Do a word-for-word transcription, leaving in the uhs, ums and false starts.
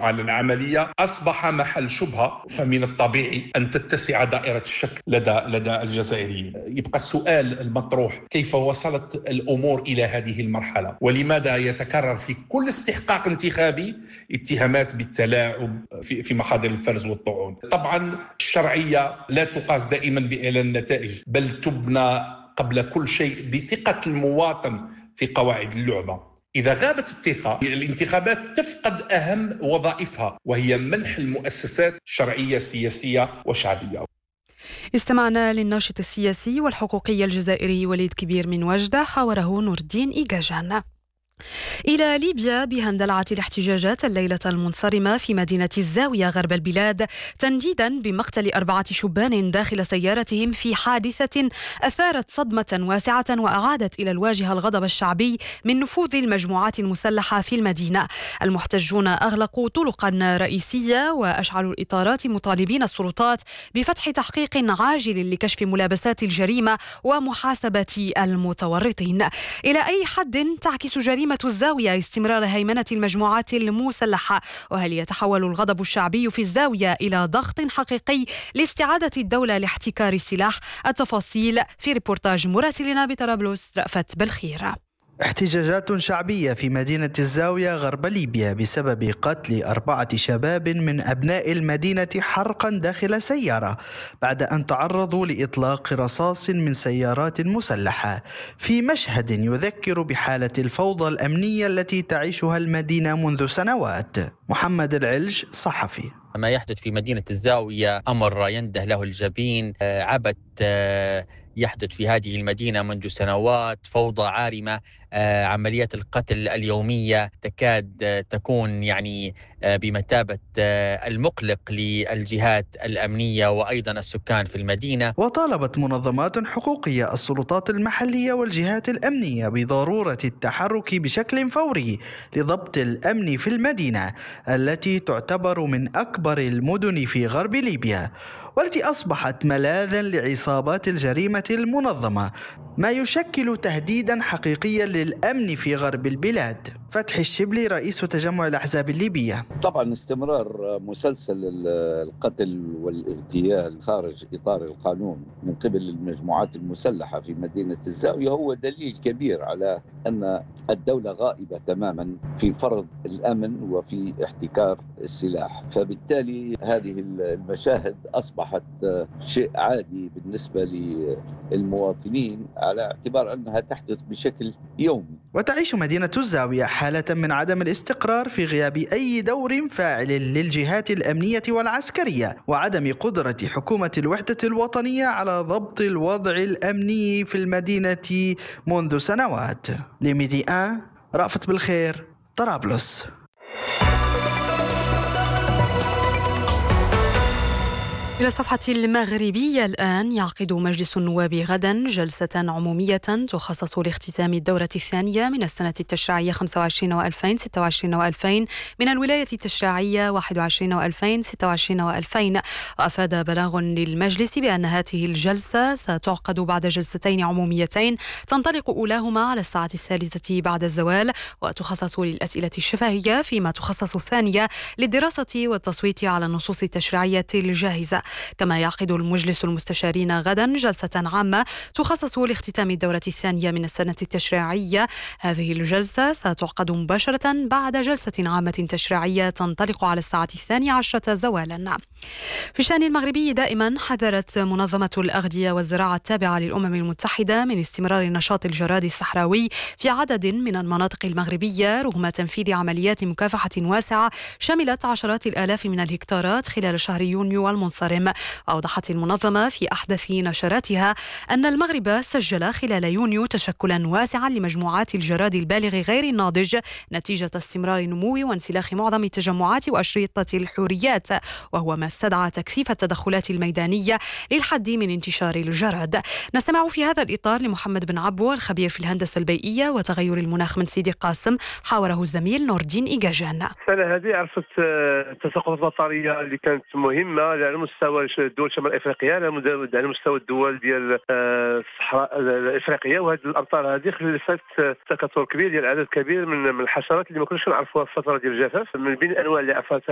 على العملية أصبح محل شبهة، فمن الطبيعي أن تتسع دائرة الشك لدى لدى الجزائريين. يبقى السؤال المطروح: كيف وصلت الأمور إلى هذه المرحلة؟ ولماذا يتكرر في كل استحقاق انتخابي اتهامات بالتلاعب في في محاضر الفرز والطعون؟ طبعا الشرعية لا تقاس دائما بإعلان النتائج، بل تبنى قبل كل شيء بثقة المواطن في قواعد اللعبة. إذا غابت الثقة، الانتخابات تفقد أهم وظائفها، وهي منح المؤسسات شرعية سياسية وشعبية. استمعنا للناشط السياسي والحقوقي الجزائري وليد كبير من وجدة، حاوره نور الدين إيجاجان. إلى ليبيا بهندلعة الاحتجاجات الليلة المنصرمة في مدينة الزاوية غرب البلاد، تنديدا بمقتل أربعة شبان داخل سيارتهم في حادثة أثارت صدمة واسعة وأعادت إلى الواجهة الغضب الشعبي من نفوذ المجموعات المسلحة في المدينة. المحتجون أغلقوا طرقا رئيسية وأشعلوا الإطارات مطالبين السلطات بفتح تحقيق عاجل لكشف ملابسات الجريمة ومحاسبة المتورطين. إلى أي حد تعكس جريمة الزاوية استمرار هيمنة المجموعات المسلحة؟ وهل يتحول الغضب الشعبي في الزاوية إلى ضغط حقيقي لاستعادة الدولة لاحتكار السلاح؟ التفاصيل في ريبورتاج مراسلنا بطرابلس رأفت بالخير. احتجاجات شعبية في مدينة الزاوية غرب ليبيا بسبب قتل أربعة شباب من أبناء المدينة حرقا داخل سيارة بعد أن تعرضوا لإطلاق رصاص من سيارات مسلحة، في مشهد يذكر بحالة الفوضى الأمنية التي تعيشها المدينة منذ سنوات. محمد العلج، صحفي. ما يحدث في مدينة الزاوية أمر ينده له الجبين، عبث يحدث في هذه المدينة منذ سنوات، فوضى عارمة، عمليات القتل اليومية تكاد تكون يعني بمثابة المقلق للجهات الأمنية وأيضا السكان في المدينة. وطالبت منظمات حقوقية السلطات المحلية والجهات الأمنية بضرورة التحرك بشكل فوري لضبط الأمن في المدينة التي تعتبر من أكبر المدن في غرب ليبيا، والتي أصبحت ملاذا لعصابات الجريمة المنظمة، ما يشكل تهديدا حقيقيا للأمن في غرب البلاد. فتحي الشبلي، رئيس تجمع الأحزاب الليبية. طبعا استمرار مسلسل القتل والاغتيال خارج إطار القانون من قبل المجموعات المسلحة في مدينة الزاوية هو دليل كبير على أن الدولة غائبة تماما في فرض الأمن وفي احتكار السلاح، فبالتالي هذه المشاهد أصبحت شيء عادي بالنسبة للمواطنين على اعتبار أنها تحدث بشكل يومي. وتعيش مدينة الزاوية حالة من عدم الاستقرار في غياب أي دور فاعل للجهات الأمنية والعسكرية، وعدم قدرة حكومة الوحدة الوطنية على ضبط الوضع الأمني في المدينة منذ سنوات. لميدي آن، رأفت بالخير، طرابلس. إلى الصفحة المغربية الآن. يعقد مجلس النواب غدا جلسة عمومية تخصص لاختتام الدورة الثانية من السنة التشريعية خمسة وعشرين وألفين ستة وعشرين وألفين من الولاية التشريعية واحد وعشرين وألفين ستة وعشرين وألفين. وأفاد بلاغ للمجلس بأن هذه الجلسة ستعقد بعد جلستين عموميتين تنطلق أولاهما على الساعة الثالثة بعد الزوال، وتخصص للأسئلة الشفهية، فيما تخصص الثانية للدراسة والتصويت على النصوص التشريعية الجاهزة. كما يعقد المجلس المستشارين غدا جلسة عامة تخصص لاختتام الدورة الثانية من السنة التشريعية. هذه الجلسة ستعقد مباشرة بعد جلسة عامة تشريعية تنطلق على الساعة الثانية عشرة زوالا. في الشأن المغربي دائما، حذرت منظمة الأغذية والزراعة التابعة للأمم المتحدة من استمرار نشاط الجراد الصحراوي في عدد من المناطق المغربية رغم تنفيذ عمليات مكافحة واسعة شملت عشرات الآلاف من الهكتارات خلال شهر يونيو المنصرم. أوضحت المنظمة في أحدث نشراتها أن المغرب سجل خلال يونيو تشكلا واسعا لمجموعات الجراد البالغ غير الناضج نتيجة استمرار نمو وانسلاخ معظم التجمعات وأشرطة الحوريات، وهو ما استدعى تكثيف التدخلات الميدانية للحد من انتشار الجراد. نستمع في هذا الإطار لمحمد بن عبو الخبير في الهندسة البيئية وتغير المناخ من سيدي قاسم، حاوره الزميل نور الدين إيجاجان. السنة هذه عرفت تساقطات مطرية اللي كانت مهمة على مستوى دول شمال افريقيا، على مستوى الدول ديال الصحراء الافريقيه، وهذه الامطار هذه خلفت تكاثر كبير ديال عدد كبير من الحشرات اللي ما كناش نعرفوها في الفتره ديال الجفاف. من بين الانواع اللي عرفتها